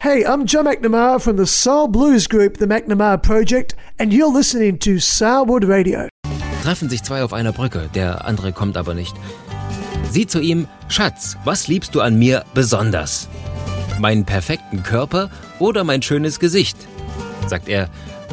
Hey, I'm Joe McNamara from the soul blues group The McNamara Project and you're listening to Sourwood Radio. Treffen sich zwei auf einer Brücke, der andere kommt aber nicht. Sie zu ihm: Schatz, was liebst du an mir besonders? Meinen perfekten Körper oder mein schönes Gesicht? Sagt er: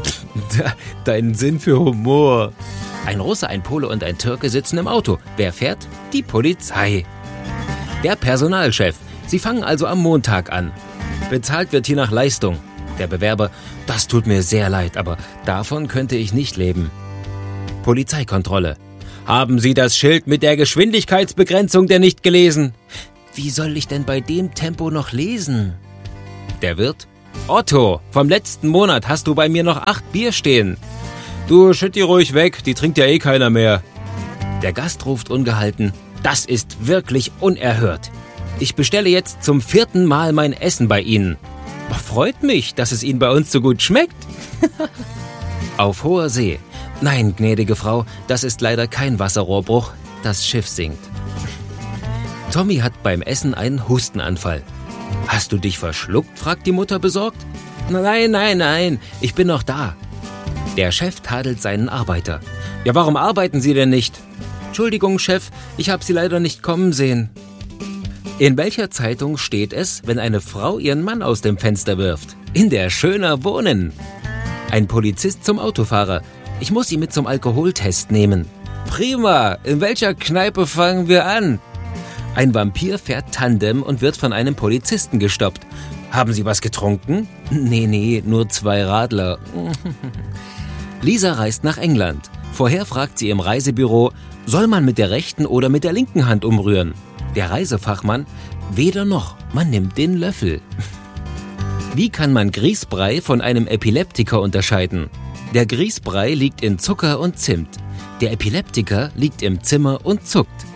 Deinen Sinn für Humor. Ein Russe, ein Pole und ein Türke sitzen im Auto. Wer fährt? Die Polizei. Der Personalchef. Sie fangen also am Montag an. Bezahlt wird hier nach Leistung. Der Bewerber: Das tut mir sehr leid, aber davon könnte ich nicht leben. Polizeikontrolle. Haben Sie das Schild mit der Geschwindigkeitsbegrenzung denn nicht gelesen? Wie soll ich denn bei dem Tempo noch lesen? Der Wirt: Otto, vom letzten Monat hast du bei mir noch 8 Bier stehen. Du, schütt die ruhig weg, die trinkt ja eh keiner mehr. Der Gast ruft ungehalten: Das ist wirklich unerhört. Ich bestelle jetzt zum 4. Mal mein Essen bei Ihnen. Freut mich, dass es Ihnen bei uns so gut schmeckt. Auf hoher See. Nein, gnädige Frau, das ist leider kein Wasserrohrbruch. Das Schiff sinkt. Tommy hat beim Essen einen Hustenanfall. Hast du dich verschluckt? Fragt die Mutter besorgt. Nein, ich bin noch da. Der Chef tadelt seinen Arbeiter. Ja, warum arbeiten Sie denn nicht? Entschuldigung, Chef, ich habe Sie leider nicht kommen sehen. In welcher Zeitung steht es, wenn eine Frau ihren Mann aus dem Fenster wirft? In der Schöner Wohnen. Ein Polizist zum Autofahrer. Ich muss ihn mit zum Alkoholtest nehmen. Prima, in welcher Kneipe fangen wir an? Ein Vampir fährt Tandem und wird von einem Polizisten gestoppt. Haben Sie was getrunken? Nee, nur 2 Radler. Lisa reist nach England. Vorher fragt sie im Reisebüro: Soll man mit der rechten oder mit der linken Hand umrühren? Der Reisefachmann: Weder noch, man nimmt den Löffel. Wie kann man Grießbrei von einem Epileptiker unterscheiden? Der Grießbrei liegt in Zucker und Zimt. Der Epileptiker liegt im Zimmer und zuckt.